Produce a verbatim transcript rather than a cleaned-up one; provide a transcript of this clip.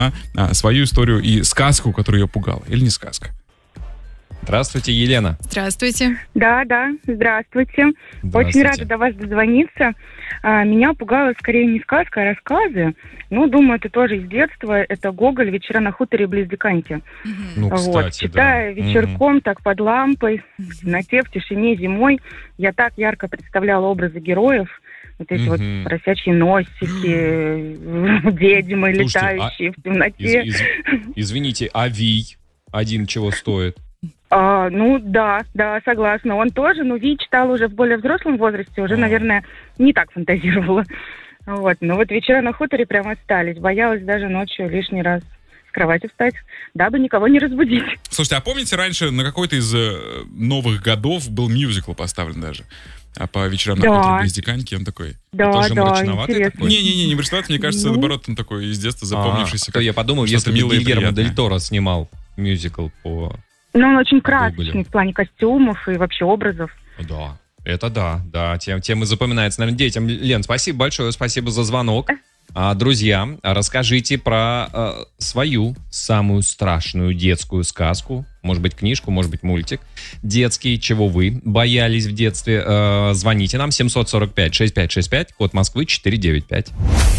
а, свою историю и сказку, которая ее пугала. Или не сказка? Здравствуйте, Елена. Здравствуйте. Да, да, здравствуйте. Здравствуйте. Очень рада до вас дозвониться. А, меня пугала скорее не сказка, а рассказы. Ну, думаю, это тоже из детства. Это Гоголь «Вечера на хуторе близ Диканьки». Ну, кстати, вот, читая да. вечерком, mm-hmm. так под лампой, в темноте, в тишине, зимой, я так ярко представляла образы героев. Вот эти mm-hmm. вот поросячьи носики, ведьмы, летающие а... в темноте. Из, из, извините, а Вий один чего стоит? А, ну, да, да, согласна. Он тоже, но Ви читала уже в более взрослом возрасте, уже, а. наверное, не так фантазировала. Вот. Но вот вечера на хуторе прям остались. Боялась даже ночью лишний раз с кровати встать, дабы никого не разбудить. Слушайте, а помните, раньше на какой-то из э, новых годов был мюзикл поставлен даже? А по вечерам на да. хуторе близ Диканьки он такой... Да, тоже да, мрачноватый интересно. такой? Не-не-не, не мрачноватый, мне кажется, ну... наоборот, он такой из детства запомнившийся. А, то я подумал, если бы Гильермо Дель Торо снимал мюзикл по... Ну, он очень красочный в плане костюмов и вообще образов. Да, это да, да, тем, тем и запоминается, наверное, детям. Лен, спасибо большое, спасибо за звонок. А, друзья, расскажите про а, свою самую страшную детскую сказку. Может быть, книжку, может быть, мультик детский, чего вы боялись в детстве. А, звоните нам семь сорок пять шестьдесят пять шестьдесят пять, код Москвы четыреста девяносто пять.